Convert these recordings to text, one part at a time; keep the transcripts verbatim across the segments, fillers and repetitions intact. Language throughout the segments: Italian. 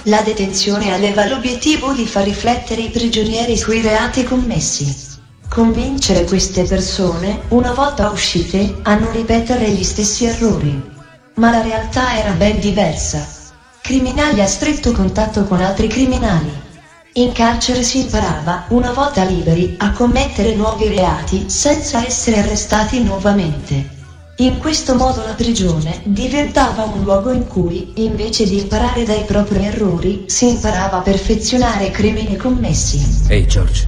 La detenzione aveva l'obiettivo di far riflettere i prigionieri sui reati commessi. Convincere queste persone, una volta uscite, a non ripetere gli stessi errori. Ma la realtà era ben diversa. Criminali a stretto contatto con altri criminali. In carcere si imparava, una volta liberi, a commettere nuovi reati senza essere arrestati nuovamente. In questo modo la prigione diventava un luogo in cui, invece di imparare dai propri errori, si imparava a perfezionare i crimini commessi. Ehi, George.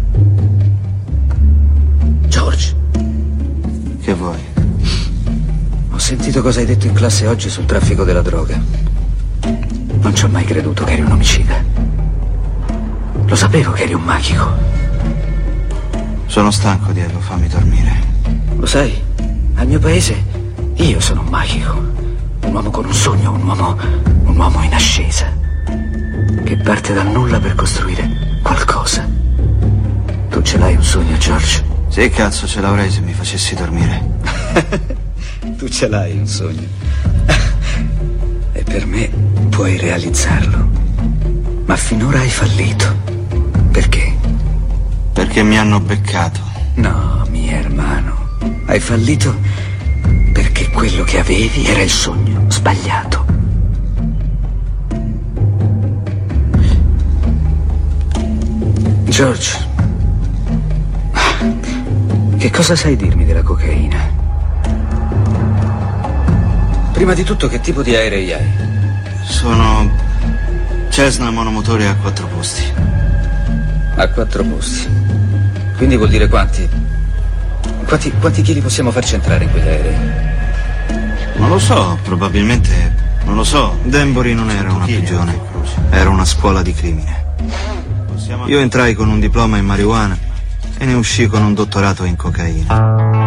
George. Che vuoi? Ho sentito cosa hai detto in classe oggi sul traffico della droga. Non ci ho mai creduto che eri un omicida. Lo sapevo che eri un magico. Sono stanco, Diego, fammi dormire. Lo sai? Al mio paese io sono un magico, un uomo con un sogno, un uomo, un uomo in ascesa, che parte dal nulla per costruire qualcosa. Tu ce l'hai un sogno, George? Sì, cazzo, ce l'avrei se mi facessi dormire. Tu ce l'hai un sogno. E per me puoi realizzarlo. Ma finora hai fallito. Perché? Perché mi hanno beccato. No, mio hermano. Hai fallito perché quello che avevi era il sogno sbagliato. George, che cosa sai dirmi della cocaina? Prima di tutto, che tipo di aerei hai? Sono Cessna monomotore a quattro posti. A quattro posti. Quindi vuol dire quanti? Quanti, quanti chili possiamo farci entrare in quegli aerei? Non lo so, probabilmente. Non lo so. Danbury non era una prigione, era una scuola di crimine. Io entrai con un diploma in marijuana e ne uscii con un dottorato in cocaina.